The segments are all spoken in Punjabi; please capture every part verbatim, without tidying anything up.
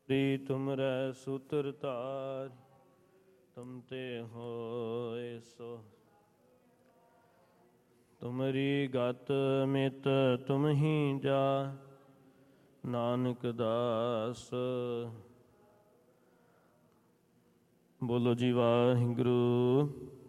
ਰੀ ਤੁਮਰੈ ਸੂਤਰ ਧਾਰ, ਤੁਮ ਤੇ ਹੋਏ ਸੋ। ਤੁਮਰੀ ਗਤ ਮਿਤ ਤੁਮ ਹੀ ਜਾ, ਨਾਨਕ ਦਾਸ। ਬੋਲੋ ਜੀ ਵਾਹਿਗੁਰੂ।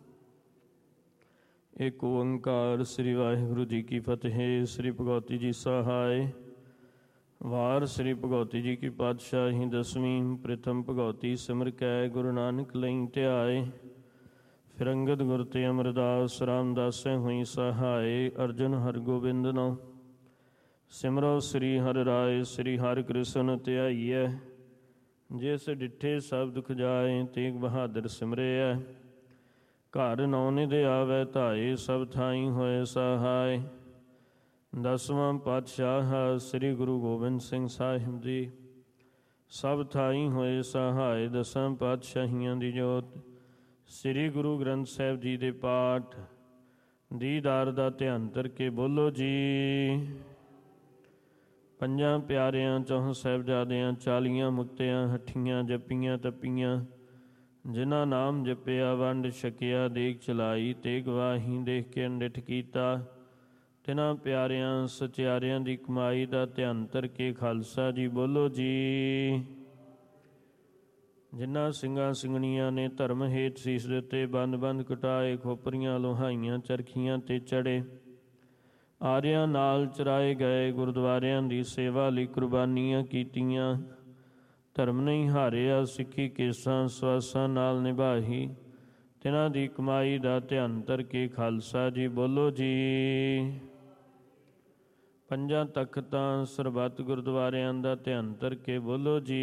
ਏਕ ਓੰਕਾਰ ਸ੍ਰੀ ਵਾਹਿਗੁਰੂ ਜੀ ਕੀ ਫਤਿਹ। ਸ੍ਰੀ ਭਗਵਤੀ ਜੀ ਸਹਾਇ। ਵਾਰ ਸ੍ਰੀ ਭਗਵਤੀ ਜੀ ਕੀ ਪਾਤਸ਼ਾਹੀ ਦਸਵੀਂ। ਪ੍ਰਥਮ ਭਗਵਤੀ ਸਿਮਰ ਕੈ ਗੁਰੂ ਨਾਨਕ ਲਈ ਧਿਆਏ। ਫਿਰ ਅੰਗਦ ਗੁਰ ਤੇ ਅਮਰਦਾਸ ਰਾਮਦਾਸੈ ਹੋਈ ਸਹਾਇ। ਅਰਜਨ ਹਰਗੋਬਿੰਦ ਨੋ ਸਿਮਰੋ ਸ੍ਰੀ ਹਰਿ ਰਾਇ। ਸ੍ਰੀ ਹਰਿ ਕ੍ਰਿਸ਼ਨ ਧਿਆਈਐ, ਜਿਸ ਡਿਠੇ ਸਭ ਦੁਖ ਜਾਏ। ਤੇਗ ਬਹਾਦਰ ਸਿਮਰਿਐ, ਘਰ ਨੌ ਨਿਧ ਆਵੈ ਧਾਏ। ਸਭ ਥਾਈ ਹੋਏ ਸਹਾਇ। ਦਸਵਾਂ ਪਾਤਸ਼ਾਹ ਸ੍ਰੀ ਗੁਰੂ ਗੋਬਿੰਦ ਸਿੰਘ ਸਾਹਿਬ ਜੀ, ਸਭ ਥਾਈ ਹੋਏ ਸਹਾਇ। ਦਸਾਂ ਪਾਤਸ਼ਾਹੀਆਂ ਦੀ ਜੋਤ ਸ੍ਰੀ ਗੁਰੂ ਗ੍ਰੰਥ ਸਾਹਿਬ ਜੀ ਦੇ ਪਾਠ ਦੀਦਾਰ ਦਾ ਧਿਆਨ ਕਰਕੇ ਬੋਲੋ ਜੀ। ਪੰਜਾਂ ਪਿਆਰਿਆਂ ਚੌਹਾਂ ਸਾਹਿਬਜ਼ਾਦਿਆਂ ਚਾਲੀਆਂ ਮੁਕਤਿਆਂ ਹੱਠੀਆਂ ਜੱਪੀਆਂ ਤੱਪੀਆਂ, ਜਿਨ੍ਹਾਂ ਨਾਮ ਜਪਿਆ ਵੰਡ ਛਕਿਆ ਦੇਖ ਚਲਾਈ। ਤੇ ਗਵਾਹੀ ਦੇਖ ਕੇ ਅੰਡਿਠ ਕੀਤਾ, ਤਿਨਾਂ ਪਿਆਰਿਆਂ ਸਚਿਆਰਿਆਂ ਦੀ ਕਮਾਈ ਦਾ ਧਿਆਨ ਧਰ ਕੇ ਖਾਲਸਾ ਜੀ ਬੋਲੋ ਜੀ। ਜਿਨ੍ਹਾਂ ਸਿੰਘਾਂ ਸਿੰਘਣੀਆਂ ਨੇ ਧਰਮ ਹੇਠ ਸੀਸ ਦਿੱਤੇ, ਬੰਦ ਬੰਦ ਕਟਾਏ, ਖੋਪਰੀਆਂ ਲੋਹਾਈਆਂ ਚਰਖੀਆਂ ਤੇ ਚੜੇ, ਆਰਿਆਂ ਨਾਲ ਚਰਾਏ ਗਏ, ਗੁਰਦੁਆਰਿਆਂ ਦੀ ਸੇਵਾ ਲਈ ਕੁਰਬਾਨੀਆਂ ਕੀਤੀਆਂ, ਧਰਮ ਨਹੀਂ ਹਾਰਿਆ, ਸਿੱਖੀ ਕੇਸਾਂ ਸਵਾਸਾਂ ਨਾਲ ਨਿਭਾਹੀ, ਤਿਨਾਂ ਦੀ ਕਮਾਈ ਦਾ ਧਿਆਨ ਧਰ ਕੇ ਖਾਲਸਾ ਜੀ ਬੋਲੋ ਜੀ। ਪੰਜਾਂ ਤਖ਼ਤਾਂ ਸਰਬੱਤ ਗੁਰਦੁਆਰਿਆਂ ਦਾ ਧਿਆਨ ਧਰ ਕੇ ਬੋਲੋ ਜੀ।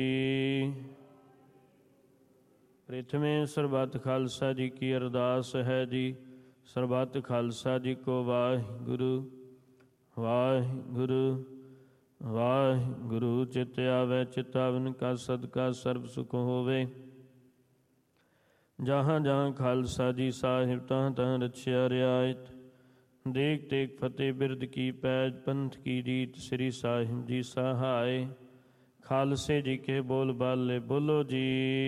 ਪ੍ਰਥਮੇ ਸਰਬੱਤ ਖਾਲਸਾ ਜੀ ਕੀ ਅਰਦਾਸ ਹੈ ਜੀ। ਸਰਬੱਤ ਖਾਲਸਾ ਜੀ ਕੋ ਵਾਹਿਗੁਰੂ ਵਾਹਿਗੁਰੂ ਵਾਹਿਗੁਰੂ। ਚਿਤ ਆਵੈ ਚਿਤਾਵਨ ਕਾ ਸਦਕਾ ਸਰਬ ਸੁਖ ਹੋਵੇ। ਜਹਾਂ ਜਹਾਂ ਖਾਲਸਾ ਜੀ ਸਾਹਿਬ, ਤਹਾਂ ਤਹਾਂ ਰਛਿਆ ਰਿਆਇਤ। ਦੇਖ ਤੇਖ ਫਤਿਹ ਬਿਰਦ ਕੀ ਪੈਜ, ਪੰਥ ਕੀ ਰੀਤ ਸ੍ਰੀ ਸਾਹਿਬ ਜੀ ਸਹਾਇ। ਖਾਲਸੇ ਜੀ ਕੇ ਬੋਲ ਬਾਲੇ ਬੋਲੋ ਜੀ।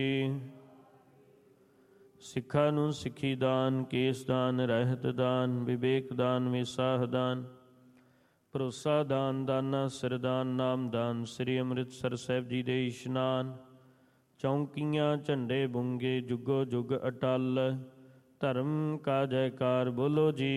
ਸਿੱਖਾਂ ਨੂੰ ਸਿੱਖੀ ਦਾਨ, ਕੇਸ ਦਾਨ, ਰਹਿਤ ਦਾਨ, ਵਿਵੇਕ ਦਾਨ, ਵਿਸਾਹ ਦਾਨ, ਭਰੋਸਾ ਦਾਨ, ਦਾਨਾ ਸਿਰਦਾਨ, ਨਾਮ ਦਾਨ, ਸ੍ਰੀ ਅੰਮ੍ਰਿਤਸਰ ਸਾਹਿਬ ਜੀ ਦੇ ਇਸ਼ਨਾਨ, ਚੌਂਕੀਆਂ ਝੰਡੇ ਬੁੰਗੇ, ਜੁਗੋ ਜੁਗ ਅਟਲ, ਧਰਮ ਕਾ ਜੈਕਾਰ ਬੋਲੋ ਜੀ।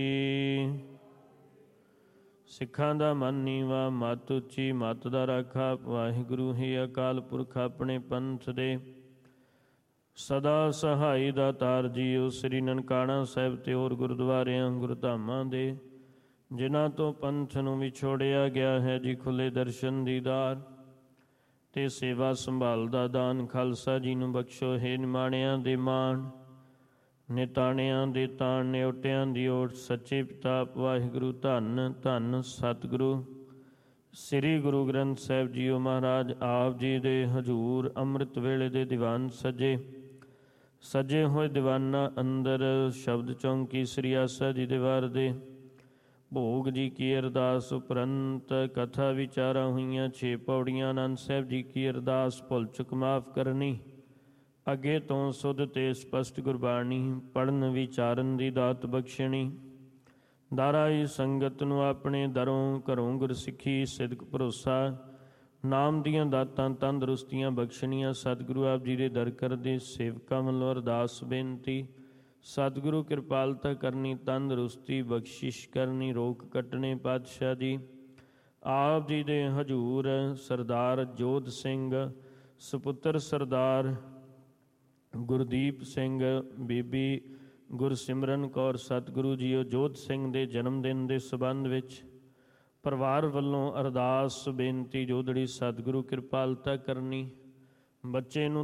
ਸਿੱਖਾਂ ਦਾ ਮਨ ਨੀਵਾ, ਮੱਤ ਉੱਚੀ, ਮੱਤ ਦਾ ਰਾਖਾ ਵਾਹਿਗੁਰੂ ਹੀ ਅਕਾਲ ਪੁਰਖ ਆਪਣੇ ਪੰਥ ਦੇ ਸਦਾ ਸਹਾਈ ਦਾਤਾਰ ਜੀਓ। ਸ੍ਰੀ ਨਨਕਾਣਾ ਸਾਹਿਬ ਤੇ ਹੋਰ ਗੁਰਦੁਆਰਿਆਂ ਗੁਰਧਾਮਾਂ ਦੇ ਜਿਨ੍ਹਾਂ ਤੋਂ ਪੰਥ ਨੂੰ ਵਿਛੋੜਿਆ ਗਿਆ ਹੈ ਜੀ, ਖੁੱਲੇ ਦਰਸ਼ਨ ਦੀਦਾਰ ਤੇ ਸੇਵਾ ਸੰਭਾਲ ਦਾ ਦਾਨ ਖਾਲਸਾ ਜੀ ਨੂੰ ਬਖਸ਼ੋ। ਹੈ ਨਿਮਾਣਿਆਂ ਦੇ ਮਾਣ, ਨਿਤਾਣਿਆਂ ਦੇ ਤਾਣ, ਨਿਉਟਿਆਂ ਦੀ ਓਟ, ਸੱਚੇ ਪਿਤਾ ਵਾਹਿਗੁਰੂ ਧੰਨ ਧੰਨ ਸਤਿਗੁਰੂ ਸ੍ਰੀ ਗੁਰੂ ਗ੍ਰੰਥ ਸਾਹਿਬ ਜੀਓ ਮਹਾਰਾਜ ਆਪ ਜੀ ਦੇ ਹਜ਼ੂਰ ਅੰਮ੍ਰਿਤ ਵੇਲੇ ਦੇ ਦੀਵਾਨ ਸਜੇ ਸਜੇ ਹੋਏ ਦੀਵਾਨਾਂ ਅੰਦਰ ਸ਼ਬਦ ਚੌਂਕੀ ਸ੍ਰੀ ਆਸਾ ਜੀ ਦੇ ਵਾਰ ਦੇ ਭੋਗ ਜੀ ਕੀ ਅਰਦਾਸ ਉਪਰੰਤ ਕਥਾ ਵਿਚਾਰਾਂ ਹੋਈਆਂ। ਛੇ ਪੌੜੀਆਂ ਆਨੰਦ ਸਾਹਿਬ ਜੀ ਕੀ ਅਰਦਾਸ, ਭੁੱਲ ਚੁੱਕ ਮਾਫ ਕਰਨੀ, ਅੱਗੇ ਤੋਂ ਸੁਧ ਤੇ ਸਪਸ਼ਟ ਗੁਰਬਾਣੀ ਪੜ੍ਹਨ ਵਿਚਾਰਨ ਦੀ ਦਾਤ ਬਖਸ਼ਣੀ। ਦਾਰਾਈ ਸੰਗਤ ਨੂੰ ਆਪਣੇ ਦਰੋਂ ਘਰੋਂ ਗੁਰਸਿੱਖੀ ਸਿਦਕ ਭਰੋਸਾ ਨਾਮ ਦੀਆਂ ਦਾਤਾਂ ਤੰਦਰੁਸਤੀਆਂ ਬਖਸ਼ਣੀਆਂ। ਸਤਿਗੁਰੂ ਆਪ ਜੀ ਦੇ ਦਰ ਕਰਦੇ ਸੇਵਕਾਂ ਵੱਲੋਂ ਅਰਦਾਸ ਬੇਨਤੀ। ਸਤਿਗੁਰੂ ਕਿਰਪਾਲਤਾ ਕਰਨੀ, ਤੰਦਰੁਸਤੀ ਬਖਸ਼ਿਸ਼ ਕਰਨੀ, ਰੋਗ ਕੱਟਣੇ। ਪਾਤਸ਼ਾਹ ਜੀ ਆਪ ਜੀ ਦੇ ਹਜ਼ੂਰ ਸਰਦਾਰ ਜੋਧ ਸਿੰਘ ਸੁਪੁੱਤਰ ਸਰਦਾਰ ਗੁਰਦੀਪ ਸਿੰਘ, ਬੀਬੀ ਗੁਰਸਿਮਰਨ ਕੌਰ ਸਤਿਗੁਰੂ ਜੀਓ ਜੋਧ ਸਿੰਘ ਦੇ ਜਨਮ ਦਿਨ ਦੇ ਸੰਬੰਧ ਵਿੱਚ ਪਰਿਵਾਰ ਵੱਲੋਂ ਅਰਦਾਸ ਬੇਨਤੀ। ਜੋਧੜੀ ਸਤਿਗੁਰੂ ਕਿਰਪਾਲਤਾ ਕਰਨੀ, ਬੱਚੇ ਨੂੰ